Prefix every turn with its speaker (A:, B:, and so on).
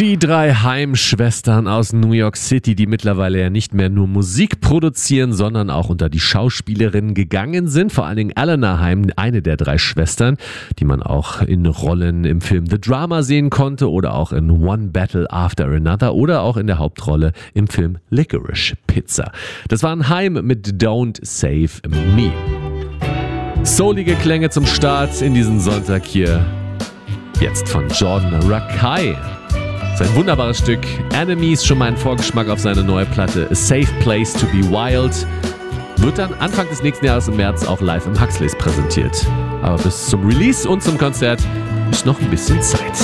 A: Die drei Haim-Schwestern aus New York City, die mittlerweile ja nicht mehr nur Musik produzieren, sondern auch unter die Schauspielerinnen gegangen sind. Vor allen Dingen Eleanor Haim, eine der drei Schwestern, die man auch in Rollen im Film The Drama sehen konnte oder auch in One Battle After Another oder auch in der Hauptrolle im Film Licorice Pizza. Das waren Haim mit Don't Save Me. Soulige Klänge zum Start in diesen Sonntag hier. Jetzt von Jordan Rakei. Sein wunderbares Stück Enemies, schon mal ein Vorgeschmack auf seine neue Platte A Safe Place to Be Wild. Wird dann Anfang des nächsten Jahres im März auch live im Huxleys präsentiert. Aber bis zum Release und zum Konzert ist noch ein bisschen Zeit.